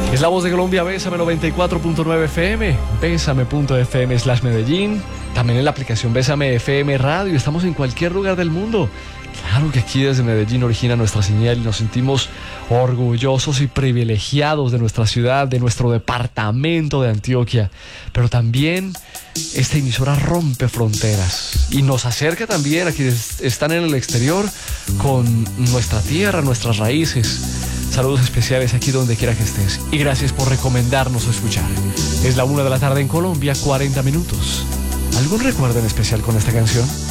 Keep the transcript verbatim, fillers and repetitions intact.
Es la voz de Colombia, Bésame noventa y cuatro punto nueve F M, bésame punto f m slash Medellín, también en la aplicación Bésame F M Radio. Estamos en cualquier lugar del mundo. Claro que aquí desde Medellín origina nuestra señal y nos sentimos orgullosos y privilegiados de nuestra ciudad, de nuestro departamento de Antioquia. Pero también esta emisora rompe fronteras y nos acerca también a quienes están en el exterior con nuestra tierra, nuestras raíces. Saludos especiales aquí donde quiera que estés y gracias por recomendarnos escuchar. Es la una de la tarde en Colombia, cuarenta minutos. ¿Algún recuerdo en especial con esta canción?